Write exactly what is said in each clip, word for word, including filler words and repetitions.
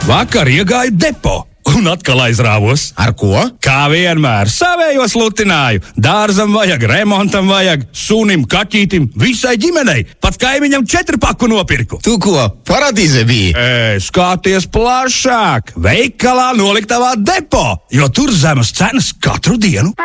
Vakar iegāju depo un atkal aizrāvos. Ar ko? Kā vienmēr, savējos lutināju. Dārzam vajag, remontam vajag, sunim, kaķītim, visai ģimenei. Pat kaimiņam četru paku nopirku. Tu ko, paradīze bija? Ē, skaties plašāk. Veikalā noliktavā depo, jo tur zemes cenas katru dienu.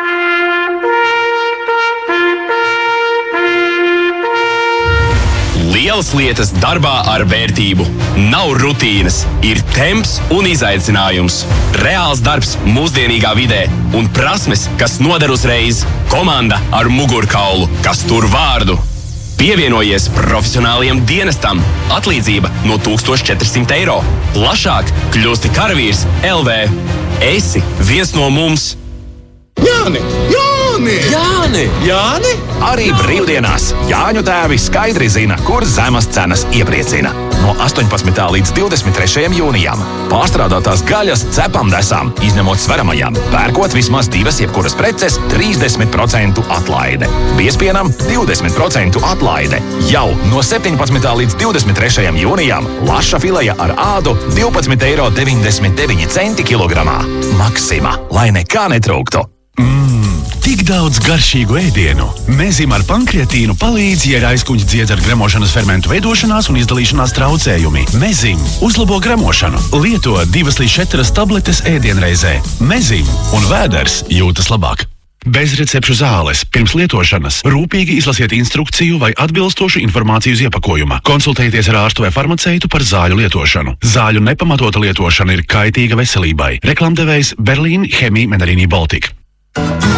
Lielas lietas darbā ar vērtību. Nav rutīnas, ir temps un izaicinājums. Reāls darbs mūsdienīgā vidē un prasmes, kas noder uzreiz. Komanda ar mugurkaulu, kas tur vārdu. Pievienojies profesionāliem dienestam. Atlīdzība no tūkstoš četri simti eiro. Plašāk kļūsti karavīrs L V. Esi viens no mums. Jāni! Jāni! Jāni! Jāni! Arī brīvdienās Jāņu tēvi skaidri zina, kur zemes cenas iepriecina. No astoņpadsmitā līdz divdesmit trešajam jūnijam. Pārstrādātās gaļas cepam desām, izņemot sveramajām. Pērkot vismaz divas jebkuras preces, trīsdesmit procentu atlaide. Biespienam divdesmit procentu atlaide. Jau no septiņpadsmitā līdz divdesmit trešajam jūnijam laša fileja ar ādu divpadsmit eiro deviņdesmit deviņi centi kilogramā. Maksima, lai nekā netrūktu. Mmm, tik daudz garšīgu ēdienu. Mezim ar pankreatīnu palīdz, ja ir aizkuņģi dziedz ar gremošanas fermentu veidošanās un izdalīšanās traucējumi. Mezim uzlabo gremošanu. Lieto divas līdz četras tabletes ēdienreizē. Mezim un vēders jūtas labāk. Bez recepšu zāles. Pirms lietošanas rūpīgi izlasiet instrukciju vai atbilstošu informāciju uz iepakojuma. Konsultējieties ar ārstu vai farmaceitu par zāļu lietošanu. Zāļu nepamatota lietošana ir kaitīga veselībai. Reklamdevējs Berlīn Chemie Menarini Baltic.